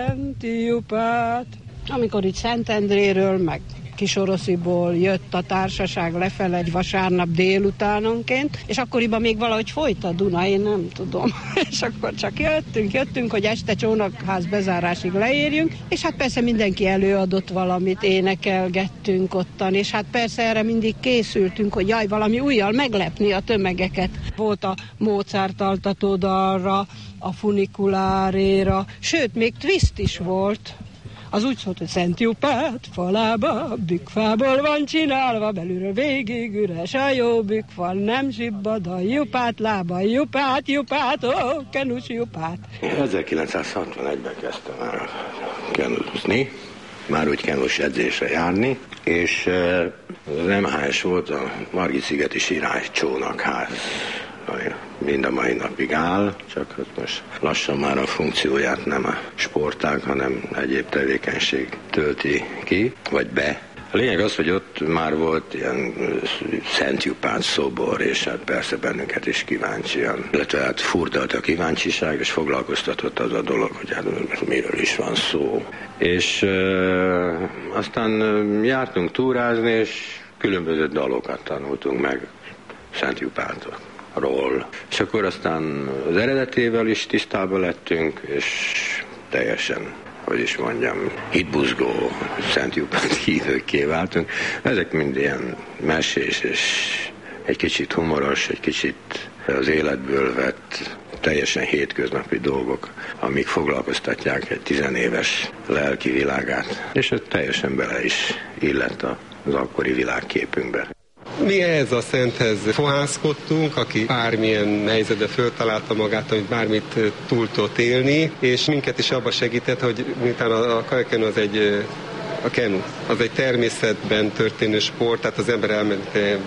Szenti Jupát. Amikor itt Szentendréről, meg Kisorosziból jött a társaság lefele egy vasárnap délutánonként, és akkoriban még valahogy folyt a Duna, én nem tudom. És akkor csak jöttünk, hogy este csónakház bezárásig leérjünk, és hát persze mindenki előadott valamit, énekelgettünk ottan, és hát persze erre mindig készültünk, hogy jaj, valami újjal meglepni a tömegeket. Volt a Mozart altató dalra, a funikuláréra, sőt, még twist is volt. Az úgy szólt, hogy Szent Jupát falába, bükkfából van csinálva, belülről végig üres a jó bükkfal, nem zsibbad a Jupát lába, Jupát, Jupát, ó, kenus Jupát. 1961-ben kezdtem el kenuzni, már úgy kenus edzésre járni, és az MHS volt a Margit-szigeti Sirály csónakház. Mind a mai napig áll, csak most lassan már a funkcióját nem a sportág, hanem egyéb tevékenység tölti ki, vagy be. A lényeg az, hogy ott már volt ilyen Szent Jupát szobor, és hát persze bennünket is kíváncsian, illetve hát furdalt a kíváncsiság, és foglalkoztatott az a dolog, hogy hát miről is van szó. És aztán jártunk túrázni, és különböző dalokat tanultunk meg Szent Jupától. És akkor aztán az eredetével is tisztában lettünk, és teljesen, hogy is mondjam, hitbuzgó Szent Jupát hívőkké váltunk. Ezek mind ilyen mesés, és egy kicsit humoros, egy kicsit az életből vett, teljesen hétköznapi dolgok, amik foglalkoztatják egy 10 éves lelki világát. És ez teljesen bele is illett az akkori világképünkbe. Mi ehhez a szenthez fohászkodtunk, aki bármilyen helyzetbe föltalálta magát, amit bármit túl tudott élni, és minket is abba segített, hogy miután a kajakenu az egy természetben történő sport, tehát az ember elment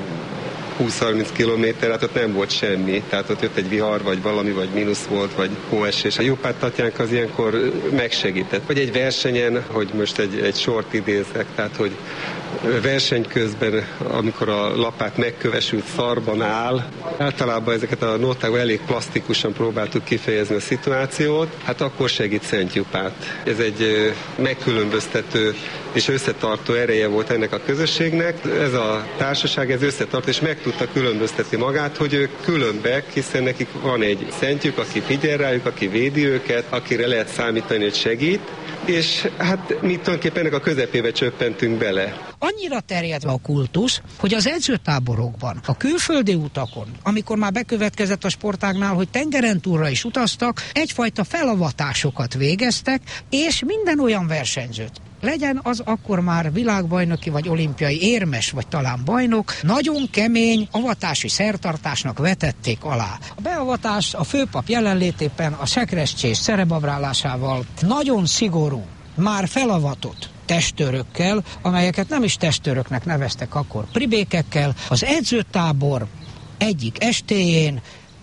20-30 kilométer, hát ott nem volt semmi, tehát ott jött egy vihar, vagy valami, vagy mínusz volt, vagy hóesés. A Jupát Tatyánk az ilyenkor megsegített. Vagy egy versenyen, hogy most egy sort idézek, tehát hogy verseny közben, amikor a lapát megkövesült szarban áll, általában ezeket a nótákban elég plastikusan próbáltuk kifejezni a szituációt, hát akkor segít Szent Jupát. Ez egy megkülönböztető és összetartó ereje volt ennek a közösségnek. Ez a társaság, ez összetart, és meg tudta különböztetni magát, hogy ők különbek, hiszen nekik van egy szentjük, aki figyel rájuk, aki védi őket, akire lehet számítani, hogy segít, és hát mi tulajdonképpen ennek a közepébe csöppentünk bele. Annyira terjedve a kultusz, hogy az edzőtáborokban, a külföldi utakon, amikor már bekövetkezett a sportágnál, hogy tengeren túlra is utaztak, egyfajta felavatásokat végeztek, és minden olyan versenyzőt, legyen az akkor már világbajnoki vagy olimpiai érmes, vagy talán bajnok, nagyon kemény avatási szertartásnak vetették alá. A beavatás a főpap jelenlétében a sekrescsés szerebabrálásával nagyon szigorú, már felavatott testőrökkel, amelyeket nem is testőröknek neveztek akkor, pribékekkel, az edzőtábor egyik estéjén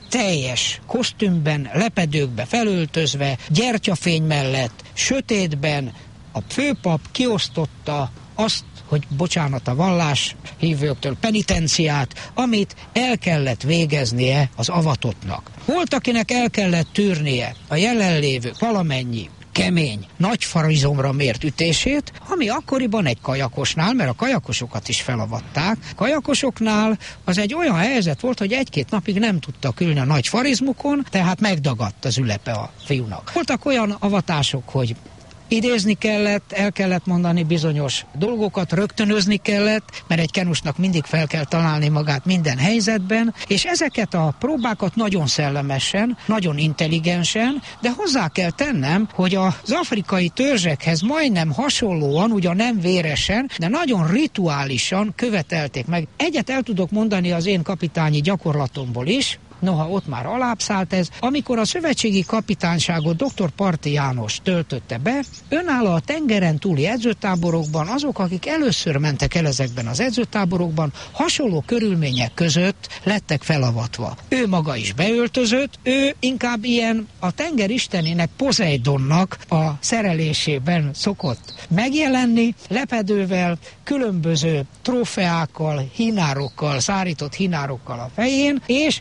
teljes kosztümben, lepedőkbe felöltözve, gyertyafény mellett, sötétben a főpap kiosztotta azt, hogy bocsánat a vallás hívőktől, penitenciát, amit el kellett végeznie az avatottnak. Volt, akinek el kellett tűrnie a jelenlévő valamennyi kemény, nagy farizomra mért ütését, ami akkoriban egy kajakosnál, mert a kajakosokat is felavatták, kajakosoknál az egy olyan helyzet volt, hogy 1-2 napig nem tudtak ülni a nagy farizmukon, tehát megdagadt az ülepe a fiúnak. Voltak olyan avatások, hogy idézni kellett, el kellett mondani bizonyos dolgokat, rögtönözni kellett, mert egy kenusnak mindig fel kell találni magát minden helyzetben, és ezeket a próbákat nagyon szellemesen, nagyon intelligensen, de hozzá kell tennem, hogy az afrikai törzsekhez majdnem hasonlóan, ugyan nem véresen, de nagyon rituálisan követelték meg. Egyet el tudok mondani az én kapitányi gyakorlatomból is, noha ott már alábbszállt ez, amikor a szövetségi kapitányságot dr. Parti János töltötte be, önálló a tengeren túli edzőtáborokban azok, akik először mentek el ezekben az edzőtáborokban, hasonló körülmények között lettek felavatva. Ő maga is beöltözött, ő inkább ilyen a tenger istenének, Poseidonnak a szerelésében szokott megjelenni, lepedővel, különböző trófeákkal, hinárokkal, szárított hinárokkal a fején, és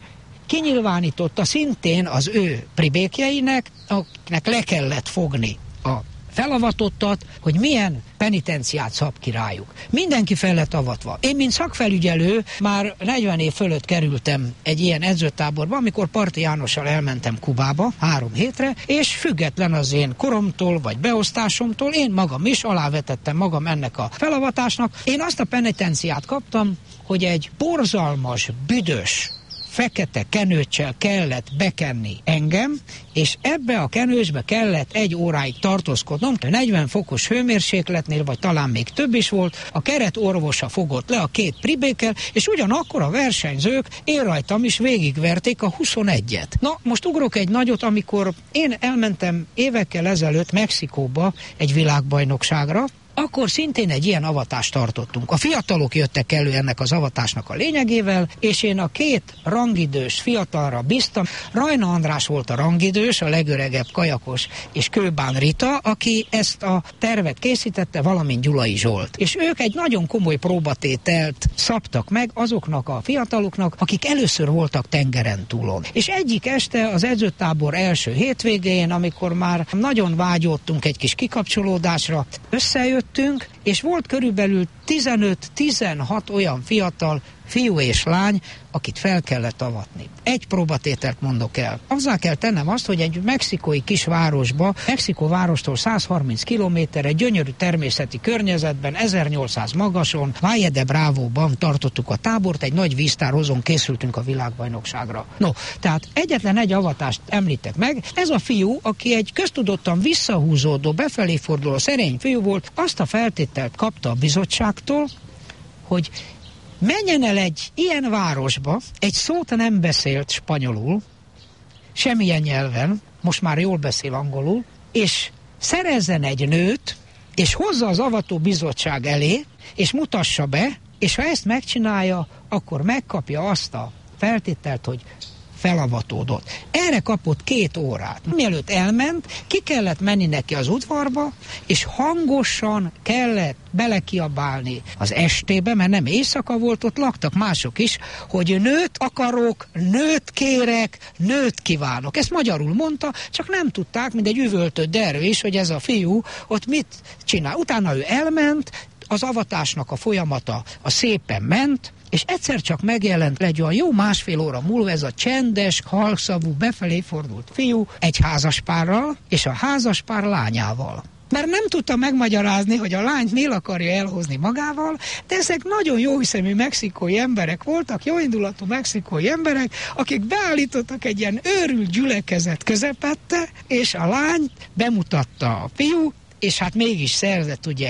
kinyilvánította szintén az ő pribékjeinek, akiknek le kellett fogni a felavatottat, hogy milyen penitenciát szab ki rájuk. Mindenki fel lett avatva. Én, mint szakfelügyelő, már 40 év fölött kerültem egy ilyen edzőtáborba, amikor Parti Jánossal elmentem Kubába 3 hétre, és független az én koromtól, vagy beosztásomtól, én magam is alávetettem magam ennek a felavatásnak. Én azt a penitenciát kaptam, hogy egy borzalmas, büdös, fekete kenőccsel kellett bekenni engem, és ebbe a kenősbe kellett 1 óráig tartózkodnom. 40 fokos hőmérsékletnél, vagy talán még több is volt, a keret orvosa fogott le a 2 pribékkel, és ugyanakkor a versenyzők én rajtam is végigverték a 21-et. Na, most ugrok egy nagyot, amikor én elmentem évekkel ezelőtt Mexikóba egy világbajnokságra, akkor szintén egy ilyen avatást tartottunk. A fiatalok jöttek elő ennek az avatásnak a lényegével, és én a 2 rangidős fiatalra bíztam. Rajna András volt a rangidős, a legöregebb kajakos, és Kőbán Rita, aki ezt a tervet készítette, valamint Gyulai Zsolt. És ők egy nagyon komoly próbatételt szabtak meg azoknak a fiataloknak, akik először voltak tengeren túlon. És egyik este az edzőtábor első hétvégén, amikor már nagyon vágyódtunk egy kis kikapcsolódásra, összejöttünk, és volt körülbelül 15-16 olyan fiatal fiú és lány, akit fel kellett avatni. Egy próbatételt mondok el. Azzá kell tennem azt, hogy egy mexikói kisvárosba, Mexikó várostól 130 kilométerre, gyönyörű természeti környezetben, 1800 magason, Valle de Bravo-ban tartottuk a tábort, egy nagy víztározón készültünk a világbajnokságra. No, tehát egyetlen egy avatást említek meg. Ez a fiú, aki egy köztudottan visszahúzódó, befelé forduló szerény fiú volt, azt a feltételt kapta a bizottságtól, hogy menjen el egy ilyen városba, egy szót nem beszélt spanyolul, semmilyen nyelven, most már jól beszél angolul, és szerezzen egy nőt, és hozza az avató bizottság elé, és mutassa be, és ha ezt megcsinálja, akkor megkapja azt a feltételt, hogy felavatódott. Erre kapott 2 órát. Mielőtt elment, ki kellett menni neki az udvarba, és hangosan kellett belekiabálni az estébe, mert nem éjszaka volt, ott laktak mások is, hogy nőt akarok, nőt kérek, nőt kívánok. Ezt magyarul mondta, csak nem tudták, mint egy üvöltött dervis, hogy ez a fiú ott mit csinál. Utána ő elment, az avatásnak a folyamata a szépen ment, és egyszer csak megjelent egy olyan jó 1,5 óra múlva ez a csendes, halkszavú, befelé fordult fiú egy házaspárral, és a házaspár lányával. Mert nem tudta megmagyarázni, hogy a lányt miért akarja elhozni magával, de ezek nagyon jóhiszemű mexikói emberek voltak, jóindulatú mexikói emberek, akik beállítottak egy ilyen őrült gyülekezet közepette, és a lányt bemutatta a fiú, és hát mégis szerzett ugye